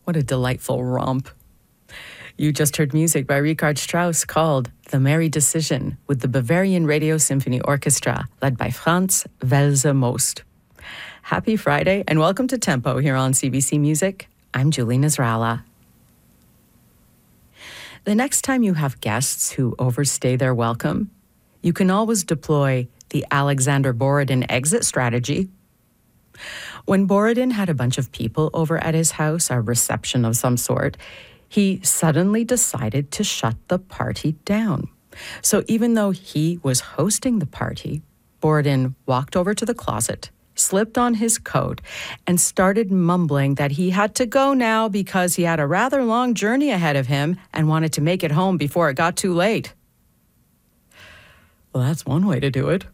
What a delightful romp. You just heard music by Richard Strauss called The Merry Decision with the Bavarian Radio Symphony Orchestra, led by Franz Welser Most. Happy Friday and welcome to Tempo here on CBC Music. I'm Julie Nasrallah. The next time you have guests who overstay their welcome, you can always deploy the Alexander Borodin exit strategy. When Borodin had a bunch of people over at his house, a reception of some sort, he suddenly decided to shut the party down. So even though he was hosting the party, Borodin walked over to the closet, slipped on his coat, and started mumbling that he had to go now because he had a rather long journey ahead of him and wanted to make it home before it got too late. Well, that's one way to do it.